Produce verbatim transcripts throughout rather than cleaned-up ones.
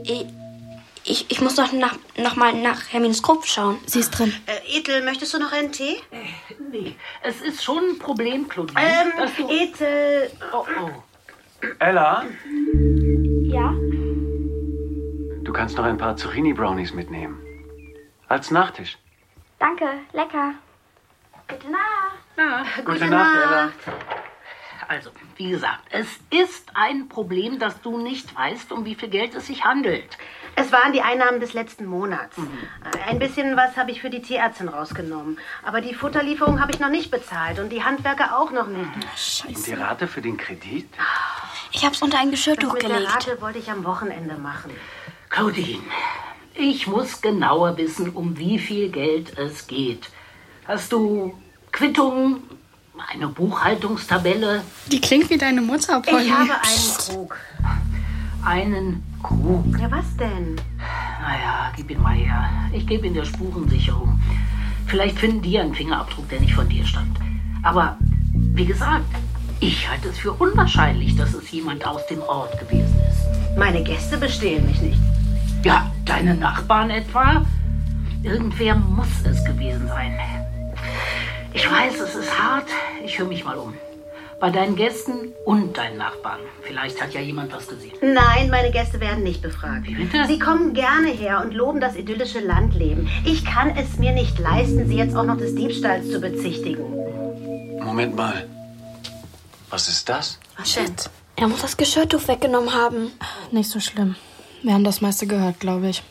Ich, ich, ich muss doch nach, noch mal nach Hermines Gruppe schauen. Sie ist drin. Äh, Ethel, möchtest du noch einen Tee? Äh, nee, es ist schon ein Problem, Claudine. Ähm, dass du... Ethel... Oh, oh. Ella, Ja? du kannst noch ein paar Zucchini-Brownies mitnehmen. Als Nachtisch. Danke, lecker. Gute Nacht. Na, Gute Nacht, Ella. also, wie gesagt, es ist ein Problem, dass du nicht weißt, um wie viel Geld es sich handelt. Es waren die Einnahmen des letzten Monats. Mhm. Ein bisschen was habe ich für die Tierärztin rausgenommen. Aber die Futterlieferung habe ich noch nicht bezahlt und die Handwerker auch noch nicht. Scheiße. Und die Rate für den Kredit? Ich hab's unter ein Geschirrtuch Das mit gelegt. der Rate wollte ich am Wochenende machen. Claudine, ich muss genauer wissen, um wie viel Geld es geht. Hast du Quittungen, eine Buchhaltungstabelle? Die klingt wie deine Mutter, Polly. Ich habe einen Krug. Einen Krug? Ja, was denn? Naja, gib ihn mal her. Ich gebe ihn der Spurensicherung. Vielleicht finden die einen Fingerabdruck, der nicht von dir stammt. Aber, wie gesagt, ich halte es für unwahrscheinlich, dass es jemand aus dem Ort gewesen ist. Meine Gäste bestehlen mich nicht. Ja, deine Nachbarn etwa? Irgendwer muss es gewesen sein. Ich weiß, es ist hart. Ich höre mich mal um. Bei deinen Gästen und deinen Nachbarn. Vielleicht hat ja jemand was gesehen. Nein, meine Gäste werden nicht befragt. Wie bitte? Sie kommen gerne her und loben das idyllische Landleben. Ich kann es mir nicht leisten, sie jetzt auch noch des Diebstahls zu bezichtigen. Moment mal. Was ist das? Shit. Er muss das Geschirrtuch weggenommen haben. Nicht so schlimm. Wir haben das meiste gehört, glaube ich.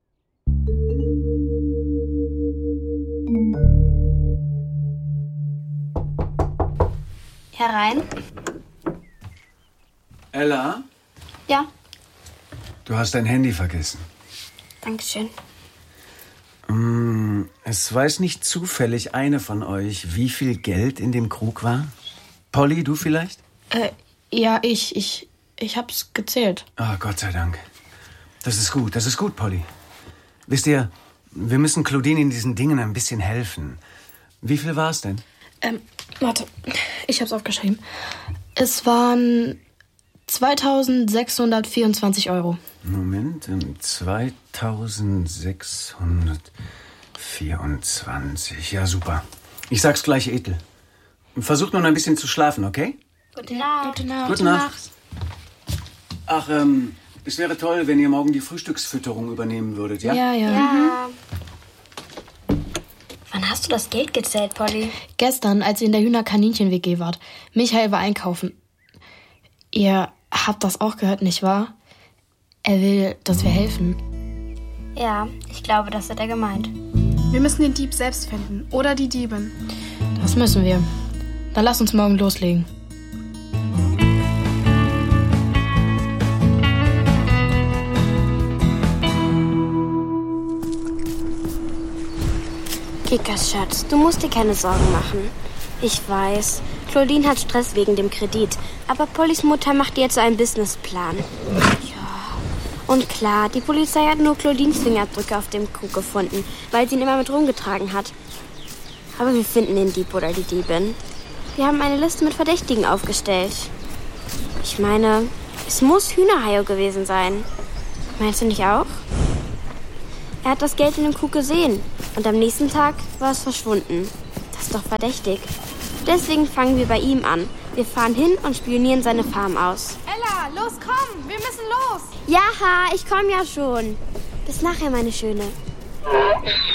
Herein? Ella, Ja, du hast dein Handy vergessen. dankeschön. Mm, es weiß nicht zufällig eine von euch, wie viel Geld in dem Krug war? Polly, du vielleicht? Äh, ja, ich, ich, ich hab's gezählt. Ah, Gott sei Dank. Das ist gut, das ist gut, Polly. Wisst ihr, wir müssen Claudine in diesen Dingen ein bisschen helfen. Wie viel war es denn? Ähm, warte, ich hab's aufgeschrieben. Es waren zweitausendsechshundertvierundzwanzig Euro. Moment, ähm, zweitausendsechshundertvierundzwanzig. Ja, super. Ich sag's gleich, Ethel. Versucht nun ein bisschen zu schlafen, okay? Gute Nacht. Gute Nacht. Gute Nacht. Ach, ähm, es wäre toll, wenn ihr morgen die Frühstücksfütterung übernehmen würdet, ja? Ja, ja. Ja. Wann hast du das Geld gezählt, Polly? Gestern, als ihr in der Hühner-Kaninchen-W G wart. Michael war einkaufen. Ihr habt das auch gehört, nicht wahr? Er will, dass wir helfen. Ja, ich glaube, das hat er gemeint. Wir müssen den Dieb selbst finden. Oder die Diebin. Das müssen wir. Dann lass uns morgen loslegen. Kikas, Schatz, du musst dir keine Sorgen machen. Ich weiß, Claudine hat Stress wegen dem Kredit, aber Pollys Mutter macht jetzt so einen Businessplan. Ja. Und klar, die Polizei hat nur Claudines Fingerabdrücke auf dem Krug gefunden, weil sie ihn immer mit rumgetragen hat. Aber wir finden den Dieb oder die Diebin. Wir haben eine Liste mit Verdächtigen aufgestellt. Ich meine, es muss Hühnerhaio gewesen sein. Meinst du nicht auch? Er hat das Geld in dem Krug gesehen und am nächsten Tag war es verschwunden. Das ist doch verdächtig. Deswegen fangen wir bei ihm an. Wir fahren hin und spionieren seine Farm aus. Ella, los, komm! Wir müssen los! Ja, ich komme ja schon. Bis nachher, meine Schöne.